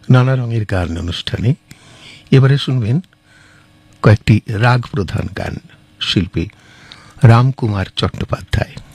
নানা রঙের গান অনুষ্ঠানে এবারে শুনবেন কয়েকটি রাগ প্রধান গান, শিল্পী রামকুমার চট্টোপাধ্যায়।